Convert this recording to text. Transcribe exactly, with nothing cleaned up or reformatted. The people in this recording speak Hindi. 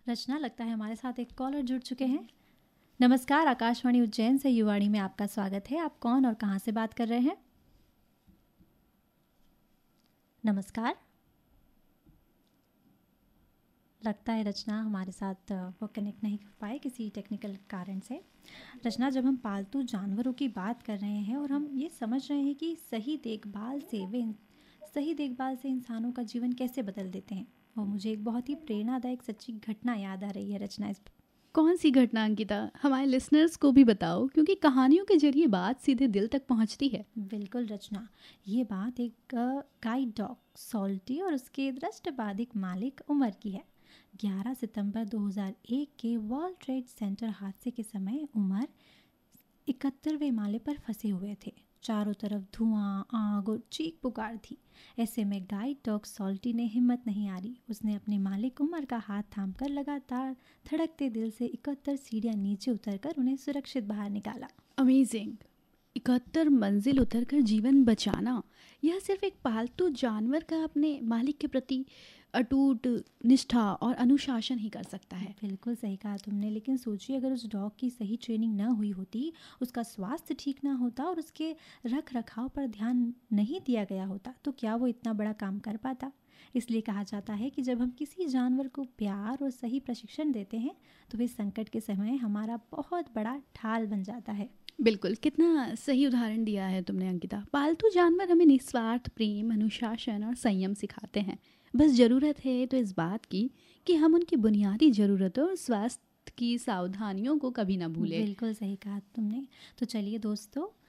रचना, लगता है हमारे साथ एक कॉलर जुड़ चुके हैं। नमस्कार, आकाशवाणी उज्जैन से युवाणी में आपका स्वागत है। आप कौन और कहां से बात कर रहे हैं? नमस्कार। लगता है रचना हमारे साथ अ, वो कनेक्ट नहीं कर पाए किसी टेक्निकल कारण से। रचना, जब हम पालतू जानवरों की बात कर रहे हैं और हम ये समझ रहे हैं कि सही देखभाल से वे सही देखभाल से इंसानों का जीवन कैसे बदल देते हैं, वो मुझे एक बहुत ही प्रेरणादायक सच्ची घटना याद आ रही है। रचना, इस कौन सी घटना अंकिता? हमारे लिसनर्स को भी बताओ, क्योंकि कहानियों के जरिए बात सीधे दिल तक पहुंचती है। बिल्कुल रचना, ये बात एक गाइड डॉग सॉल्टी और उसके दृष्टबाधिक मालिक उमर की है। ग्यारह सितंबर दो हज़ार एक के वर्ल्ड ट्रेड सेंटर हादसे के समय उमर इकहत्तरवें माले पर फंसे हुए थे। चारों तरफ धुआं, आग और चीख पुकार थी। ऐसे में गाइड डॉग सॉल्टी ने हिम्मत नहीं हारी। उसने अपने मालिक उमर का हाथ थामकर लगातार धड़कते दिल से इकहत्तर सीढ़ियां नीचे उतरकर उन्हें सुरक्षित बाहर निकाला। अमेजिंग! इकहत्तर मंजिल उतरकर जीवन बचाना, यह सिर्फ एक पालतू जानवर का अपने मालिक के प्रति अटूट निष्ठा और अनुशासन ही कर सकता है। बिल्कुल सही कहा तुमने, लेकिन सोचिए अगर उस डॉग की सही ट्रेनिंग न हुई होती, उसका स्वास्थ्य ठीक ना होता और उसके रख रखाव पर ध्यान नहीं दिया गया होता, तो क्या वो इतना बड़ा काम कर पाता? इसलिए कहा जाता है कि जब हम किसी जानवर को प्यार और सही प्रशिक्षण देते हैं तो वे संकट के समय हमारा बहुत बड़ा ढाल बन जाता है। बिल्कुल, कितना सही उदाहरण दिया है तुमने अंकिता। पालतू जानवर हमें निस्वार्थ प्रेम, अनुशासन और संयम सिखाते हैं। बस ज़रूरत है तो इस बात की कि हम उनकी बुनियादी ज़रूरतों और स्वास्थ्य की सावधानियों को कभी ना भूलें। बिल्कुल सही कहा तुमने। तो चलिए दोस्तों,